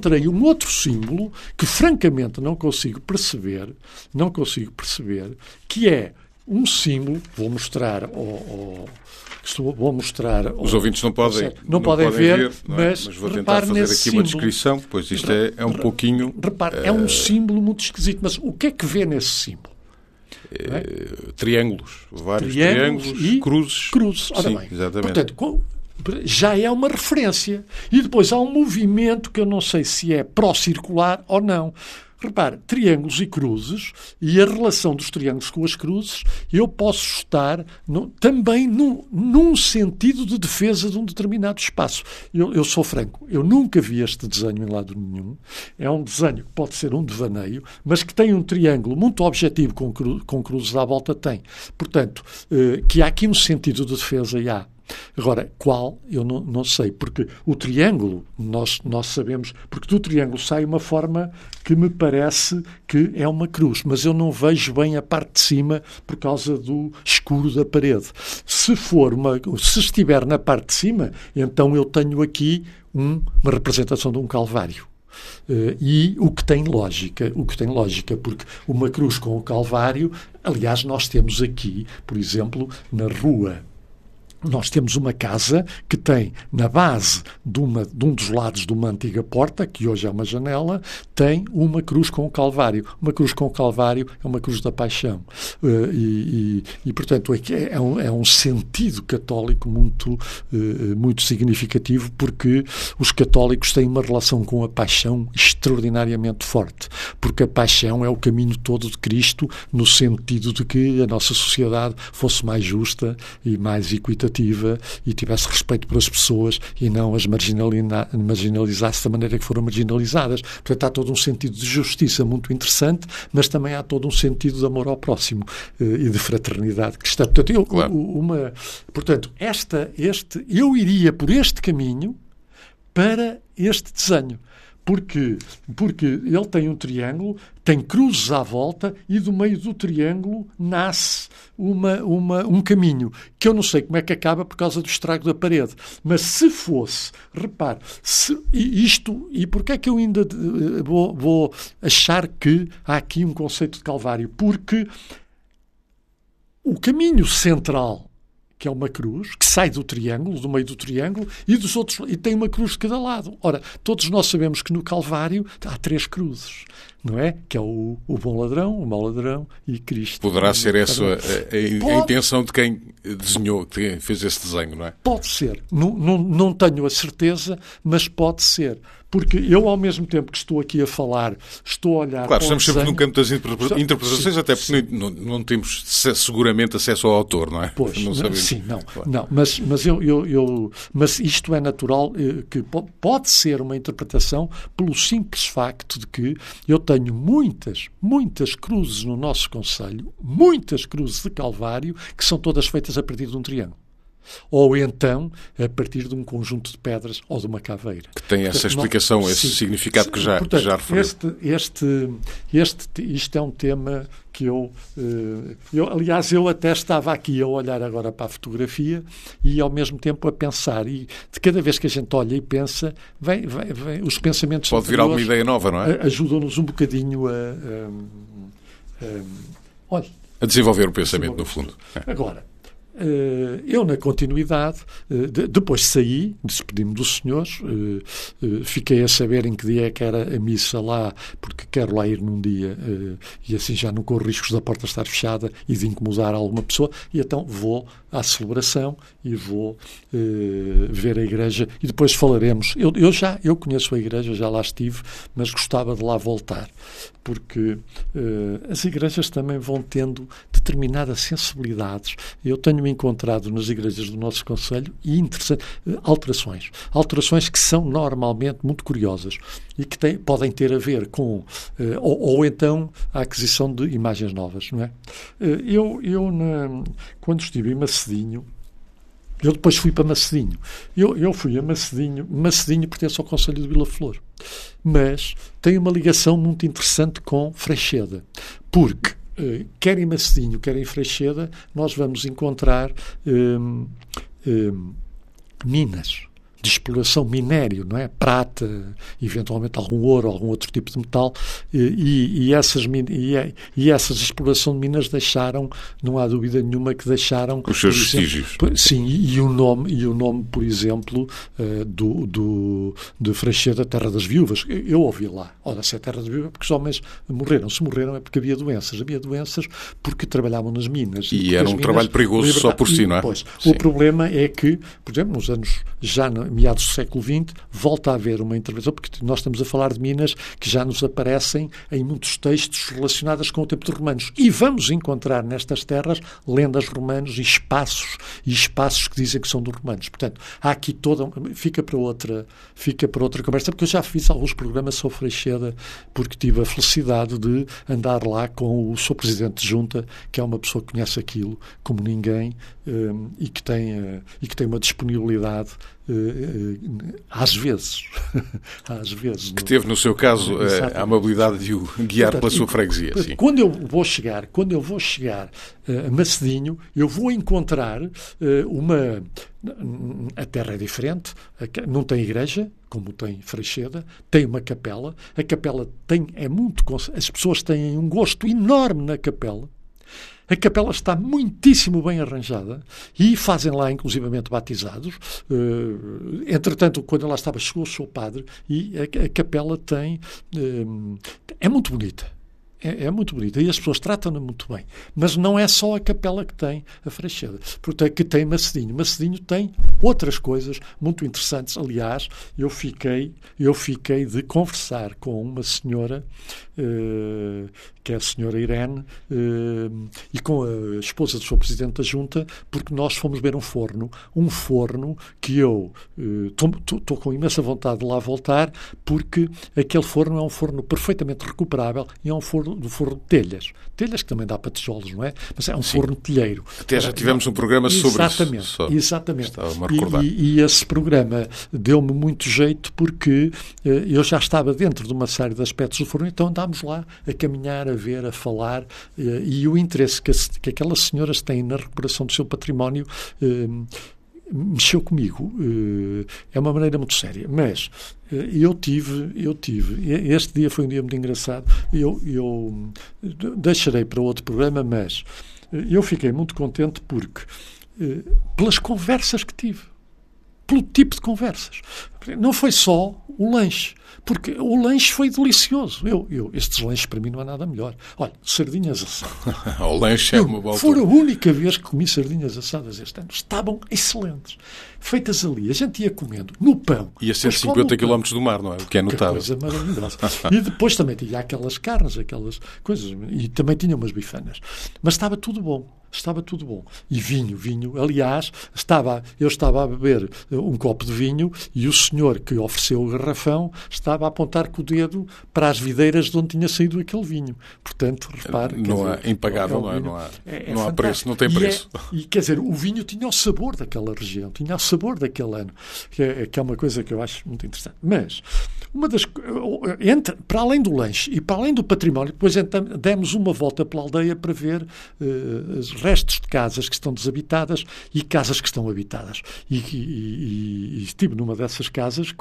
encontrei um outro símbolo que, francamente, não consigo perceber, que é um símbolo, vou mostrar os ouvintes não podem ver, mas vou tentar fazer aqui uma descrição, pois isto é um pouquinho... Repare, é um símbolo muito esquisito, mas o que é que vê nesse símbolo? Triângulos, vários triângulos e cruzes. Ora sim, bem, exatamente. portanto, já é uma referência. E depois há um movimento que eu não sei se é pró-circular ou não. Repare, triângulos e cruzes, e a relação dos triângulos com as cruzes, eu posso estar também num sentido de defesa de um determinado espaço. Eu sou franco, eu nunca vi este desenho em lado nenhum. É um desenho que pode ser um devaneio, mas que tem um triângulo muito objetivo com cruzes à volta, tem. Portanto, que há aqui um sentido de defesa, e há. Agora, qual? Eu não sei, porque o triângulo, nós sabemos, porque do triângulo sai uma forma que me parece que é uma cruz, mas eu não vejo bem a parte de cima por causa do escuro da parede. Se estiver na parte de cima, então eu tenho aqui uma representação de um calvário. E o que tem lógica, porque uma cruz com o calvário, aliás, nós temos aqui, por exemplo, na rua, nós temos uma casa que tem, na base de um dos lados de uma antiga porta, que hoje é uma janela, tem uma cruz com o Calvário. Uma cruz com o Calvário é uma cruz da paixão. Portanto, é um sentido católico muito significativo, porque os católicos têm uma relação com a paixão extraordinariamente forte. Porque a paixão é o caminho todo de Cristo, no sentido de que a nossa sociedade fosse mais justa e mais equitativa e tivesse respeito pelas pessoas e não as marginalizasse da maneira que foram marginalizadas. Portanto, há todo um sentido de justiça muito interessante, mas também há todo um sentido de amor ao próximo e de fraternidade cristã. Portanto, eu iria por este caminho para este desenho. Porque ele tem um triângulo, tem cruzes à volta e do meio do triângulo nasce um caminho, que eu não sei como é que acaba por causa do estrago da parede. Mas se fosse, repare, e porquê é que eu ainda vou achar que há aqui um conceito de Calvário? Porque o caminho central, que é uma cruz, que sai do triângulo, do meio do triângulo, e tem uma cruz de cada lado. Ora, todos nós sabemos que no Calvário há 3 cruzes, não é? Que é o bom ladrão, o mau ladrão e Cristo. Poderá ser essa a intenção de quem desenhou, de quem fez esse desenho, não é? Pode ser. Não tenho a certeza, mas pode ser. Porque eu, ao mesmo tempo que estou aqui a falar, estou a olhar... Claro, estamos sempre no campo das interpretações, até porque não temos seguramente acesso ao autor, não é? Pois, não sabemos. Sim, não. Claro. Não, mas isto é natural, que pode ser uma interpretação pelo simples facto de que eu tenho muitas cruzes no nosso concelho, muitas cruzes de Calvário, que são todas feitas a partir de um triângulo. Ou então a partir de um conjunto de pedras ou de uma caveira. Que tem essa explicação, esse significado que já referiu. Isto é um tema que aliás, eu até estava aqui a olhar agora para a fotografia e ao mesmo tempo a pensar, e de cada vez que a gente olha e pensa, vem os pensamentos pode vir alguma ideia nova, não é? Ajudam-nos um bocadinho a desenvolver o pensamento, no fundo. Agora, eu, na continuidade, depois saí, despedi-me dos senhores, fiquei a saber em que dia é que era a missa lá, porque quero lá ir num dia, e assim já não corro riscos da porta estar fechada e de incomodar alguma pessoa, e então vou à celebração e vou ver a igreja, e depois falaremos. Eu conheço a igreja, já lá estive, mas gostava de lá voltar, porque as igrejas também vão tendo determinadas sensibilidades. Eu tenho encontrado nas igrejas do nosso concelho alterações que são normalmente muito curiosas e que podem ter a ver com ou então a aquisição de imagens novas, não é? Quando estive em Macedinho, eu depois fui para Macedinho. Eu fui a Macedinho. Macedinho pertence ao concelho de Vila Flor, mas tem uma ligação muito interessante com Freixeda, porque quer em Macedinho, quer em Freixeda, nós vamos encontrar minas. exploração minério, não é? Prata, eventualmente algum ouro, algum outro tipo de metal, e essas exploração de minas deixaram, não há dúvida nenhuma que deixaram os seus vestígios. Sim, e o nome, por exemplo, de Freixeda, Terra das Viúvas. Eu ouvi lá, ora, se é Terra das Viúvas, porque os homens morreram. Se morreram é porque havia doenças. Havia doenças porque trabalhavam nas minas. E era um trabalho perigoso só por si, não é? Pois, o problema é que, por exemplo, nos anos, já meados do século XX, volta a haver uma intervenção, porque nós estamos a falar de minas que já nos aparecem em muitos textos relacionados com o tempo dos romanos. E vamos encontrar nestas terras lendas romanos e espaços que dizem que são dos romanos. Portanto, há aqui fica para outra conversa, porque eu já fiz alguns programas sobre Freixeda, porque tive a felicidade de andar lá com o seu presidente de junta, que é uma pessoa que conhece aquilo como ninguém, e que tem uma disponibilidade às vezes que teve no seu caso a amabilidade de o guiar pela sua freguesia. Sim. Quando eu vou chegar a Macedinho, eu vou encontrar a terra é diferente, não tem igreja como tem Freixeda, tem uma capela, a capela as pessoas têm um gosto enorme na capela. A capela está muitíssimo bem arranjada e fazem lá, inclusivamente, batizados. Entretanto, quando lá estava, chegou o seu padre e a capela é muito bonita. É muito bonita e as pessoas tratam-na muito bem. Mas não é só a capela que tem a Freixeda, que tem Macedinho. Macedinho tem outras coisas muito interessantes. Aliás, eu fiquei de conversar com uma senhora, que é a senhora Irene, e com a esposa do seu presidente da junta, porque nós fomos ver um forno que eu estou com imensa vontade de lá voltar, porque aquele forno é um forno perfeitamente recuperável e é um forno de telhas que também dá para tijolos, não é? Mas é um forno telheiro. Até já tivemos um programa sobre isso. Exatamente. Estava-me a recordar. E esse programa deu-me muito jeito, porque eu já estava dentro de uma série de aspectos do forno, então andámos lá a caminhar, a ver, a falar, e o interesse que aquelas senhoras têm na recuperação do seu património mexeu comigo. É uma maneira muito séria. Mas eu tive. Este dia foi um dia muito engraçado. Eu deixarei para outro programa, mas eu fiquei muito contente porque pelas conversas que tive. Pelo tipo de conversas. Não foi só o lanche, porque o lanche foi delicioso. Estes lanches para mim não há nada melhor. Olha, sardinhas assadas. O lanche é uma boa. Foi a única vez que comi sardinhas assadas este ano. Estavam excelentes. Feitas ali, a gente ia comendo no pão. E a 150 km do mar, não é? O que é notável. Que coisa maravilhosa. E depois também tinha aquelas carnes, aquelas coisas, e também tinha umas bifanas. Mas estava tudo bom. E vinho. Aliás, eu estava a beber um copo de vinho e o senhor que ofereceu o garrafão estava a apontar com o dedo para as videiras de onde tinha saído aquele vinho. Portanto, repare... Não há impagável, não há preço, não tem preço. E quer dizer, o vinho tinha o sabor daquela região, tinha o sabor daquele ano, que é uma coisa que eu acho muito interessante. Mas, para além do lanche e para além do património, depois demos uma volta pela aldeia para ver os restos de casas que estão desabitadas e casas que estão habitadas. E estive numa dessas casas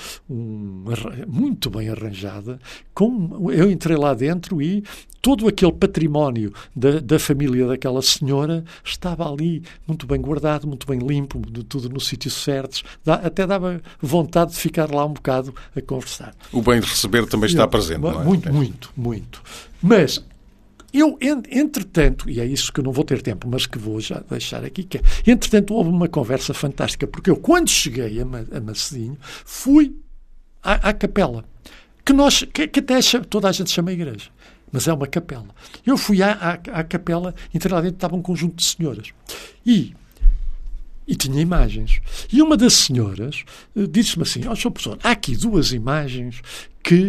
muito bem arranjada. Eu entrei lá dentro e todo aquele património da família daquela senhora estava ali muito bem guardado, muito bem limpo, tudo no sítio certo. Até dava vontade de ficar lá um bocado a conversar. O bem de receber também está presente, não é? Muito. Mas eu, entretanto, e é isso que eu não vou ter tempo, mas que vou já deixar aqui, entretanto houve uma conversa fantástica, porque eu, quando cheguei a Macedinho, fui à capela, que até toda a gente chama igreja, mas é uma capela. Eu fui à capela, entrei lá dentro, estava um conjunto de senhoras, e tinha imagens. E uma das senhoras disse-me assim: Sr. Professor, há aqui duas imagens que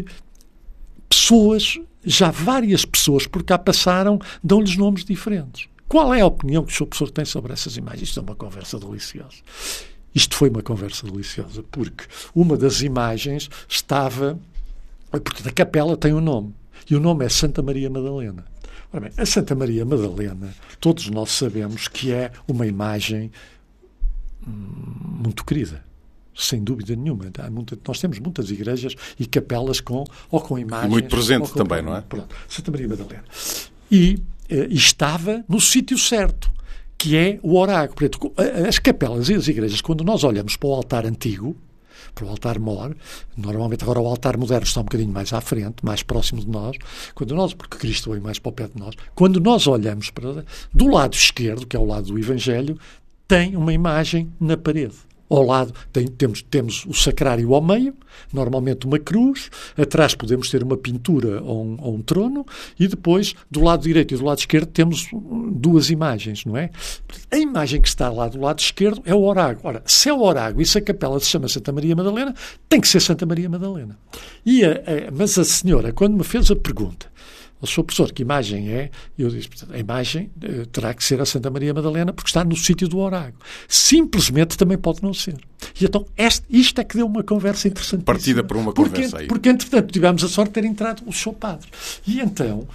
várias pessoas por cá passaram, dão-lhes nomes diferentes. Qual é a opinião que o Sr. Professor tem sobre essas imagens? Isto é uma conversa deliciosa. Isto foi uma conversa deliciosa, porque uma das imagens estava... Porque a capela tem um nome, e o nome é Santa Maria Madalena. Ora bem, a Santa Maria Madalena, todos nós sabemos que é uma imagem muito querida. sem dúvida nenhuma. Nós temos muitas igrejas e capelas com imagens. E muito presente também, não é? Pronto, Santa Maria Madalena. E estava no sítio certo, que é o oráculo. Portanto, as capelas e as igrejas, quando nós olhamos para o altar antigo, para o altar-mor, normalmente agora o altar moderno está um bocadinho mais à frente, mais próximo de nós, porque Cristo veio mais para o pé de nós, quando nós olhamos do lado esquerdo, que é o lado do Evangelho, tem uma imagem na parede. Ao lado temos o sacrário ao meio, normalmente uma cruz, atrás podemos ter uma pintura ou um trono, e depois, do lado direito e do lado esquerdo, temos duas imagens, não é? A imagem que está lá do lado esquerdo é o oráculo. Ora, se é o oráculo e se a capela se chama Santa Maria Madalena, tem que ser Santa Maria Madalena. Mas a senhora, quando me fez a pergunta, o Sr. Professor, que imagem é? Eu disse, a imagem terá que ser a Santa Maria Madalena porque está no sítio do oráculo. Simplesmente também pode não ser. E então isto é que deu uma conversa interessante. Partida por uma conversa aí. Porque, entretanto, tivemos a sorte de ter entrado o Sr. Padre. E então,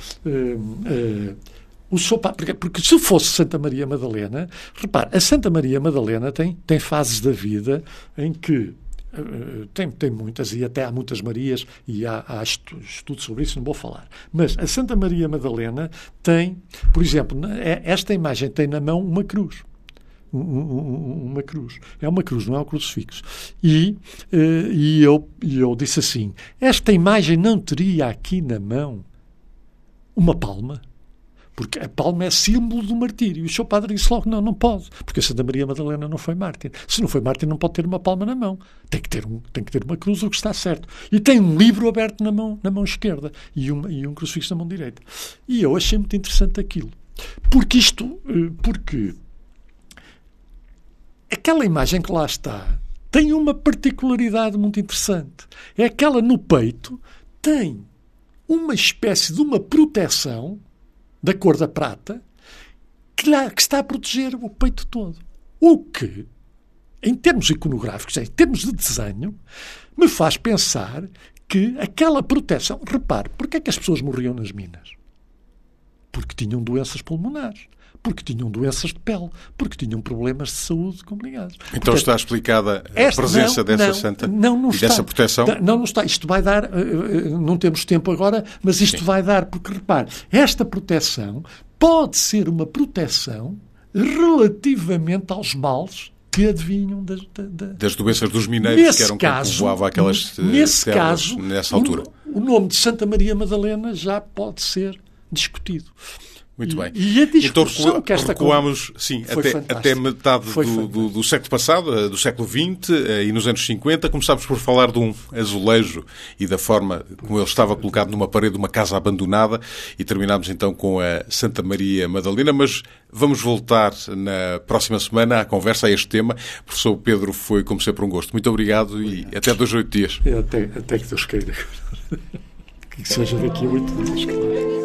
o Sr. Padre, porque se fosse Santa Maria Madalena, repare, a Santa Maria Madalena tem fases da vida em que tem muitas, e até há muitas Marias, e há estudos sobre isso, não vou falar. Mas a Santa Maria Madalena tem, por exemplo, esta imagem tem na mão uma cruz. Uma cruz. É uma cruz, não é um crucifixo. E eu disse assim, esta imagem não teria aqui na mão uma palma? Porque a palma é símbolo do martírio. E o Sr. Padre disse logo, não pode, porque a Santa Maria Madalena não foi mártir. Se não foi mártir, não pode ter uma palma na mão. Tem que ter uma cruz, o que está certo. E tem um livro aberto na mão esquerda e um crucifixo na mão direita. E eu achei muito interessante aquilo. Porque aquela imagem que lá está tem uma particularidade muito interessante. É aquela no peito, tem uma espécie de uma proteção da cor da prata, que está a proteger o peito todo. O que, em termos iconográficos, em termos de desenho, me faz pensar que aquela proteção... Repare, porquê é que as pessoas morriam nas minas? Porque tinham doenças pulmonares, porque tinham doenças de pele, porque tinham problemas de saúde complicados. Então, portanto, está explicada a presença dessa santa e dessa proteção? Não está. Isto vai dar, não temos tempo agora, mas isto vai dar, porque, repare, esta proteção pode ser uma proteção relativamente aos males que adivinham das doenças dos mineiros, que eram quem povoava aquelas terras nessa altura. O nome de Santa Maria Madalena já pode ser discutido. Muito bem. E a discussão então, que esta recuámos até metade do século passado, do século XX, e nos anos 50 começámos por falar de um azulejo e da forma como ele estava colocado numa parede de uma casa abandonada, e terminámos então com a Santa Maria Madalena, mas vamos voltar na próxima semana à conversa, a este tema. Professor Pedro, foi como sempre um gosto. Muito obrigado e até 2 a 8 dias. Até que Deus queira. Que seja daqui a 8 dias, claro.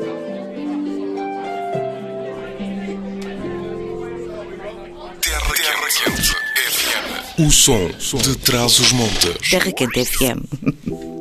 O som de Trás-os-Montes. Terra Quente FM.